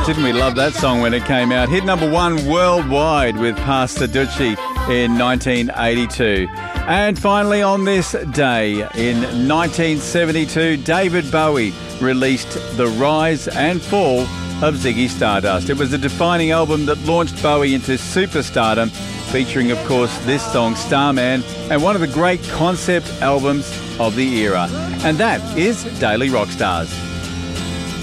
Didn't we love that song when it came out? Hit number one worldwide with Pastor Ducci in 1982. And finally on this day in 1972, David Bowie released The Rise and Fall of Ziggy Stardust. It was a defining album that launched Bowie into superstardom, featuring, of course, this song, Starman, and one of the great concept albums of the era. And that is Daily Rock Stars.